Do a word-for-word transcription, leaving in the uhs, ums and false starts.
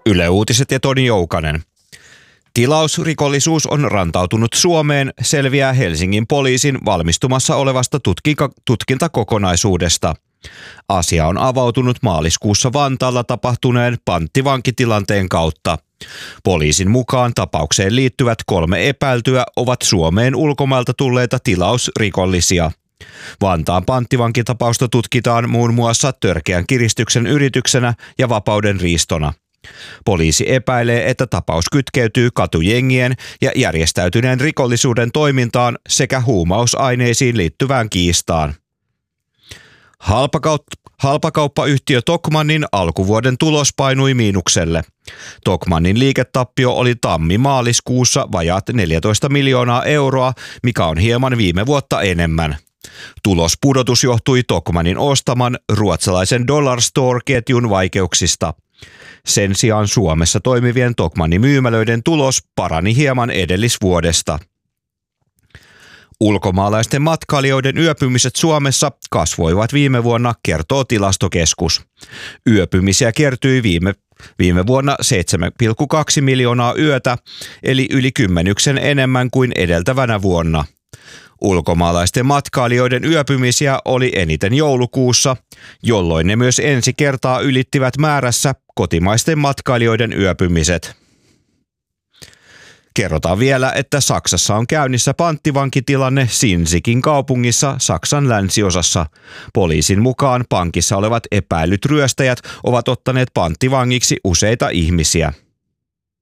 Yle Uutiset ja Toni Joukanen. Tilausrikollisuus on rantautunut Suomeen, selviää Helsingin poliisin valmistumassa olevasta tutkika- tutkintakokonaisuudesta. Asia on avautunut maaliskuussa Vantaalla tapahtuneen panttivankitilanteen kautta. Poliisin mukaan tapaukseen liittyvät kolme epäiltyä ovat Suomeen ulkomailta tulleita tilausrikollisia. Vantaan panttivankitapausta tutkitaan muun muassa törkeän kiristyksen yrityksenä ja vapauden riistona. Poliisi epäilee, että tapaus kytkeytyy katujengien ja järjestäytyneen rikollisuuden toimintaan sekä huumausaineisiin liittyvään kiistaan. Halpakaup- halpakauppayhtiö Tokmannin alkuvuoden tulos painui miinukselle. Tokmannin liiketappio oli tammi-maaliskuussa vajaat neljätoista miljoonaa euroa, mikä on hieman viime vuotta enemmän. Tulospudotus johtui Tokmannin ostaman ruotsalaisen Dollar Store-ketjun vaikeuksista. Sen sijaan Suomessa toimivien Tokmannin myymälöiden tulos parani hieman edellisvuodesta. Ulkomaalaisten matkailijoiden yöpymiset Suomessa kasvoivat viime vuonna, kertoo Tilastokeskus. Yöpymisiä kertyi viime, viime vuonna seitsemän pilkku kaksi miljoonaa yötä, eli yli kymmenyksen enemmän kuin edeltävänä vuonna. Ulkomaalaisten matkailijoiden yöpymisiä oli eniten joulukuussa, jolloin ne myös ensi kertaa ylittivät määrässä kotimaisten matkailijoiden yöpymiset. Kerrotaan vielä, että Saksassa on käynnissä panttivankitilanne Sinzikin kaupungissa Saksan länsiosassa. Poliisin mukaan pankissa olevat epäillyt ryöstäjät ovat ottaneet panttivangiksi useita ihmisiä.